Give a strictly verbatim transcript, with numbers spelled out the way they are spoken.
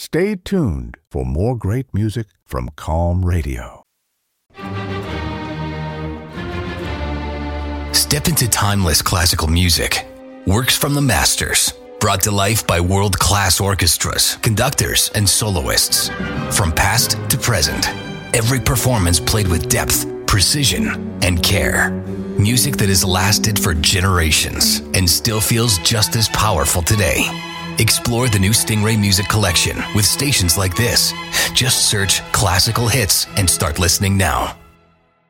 Stay tuned for more great music from Calm Radio. Step into timeless classical music. Works from the masters, brought to life by world-class orchestras, conductors, and soloists. From past to present, every performance played with depth, precision, and care. Music that has lasted for generations and still feels just as powerful today. Explore the new Stingray Music Collection with stations like this. Just search classical hits and start listening now.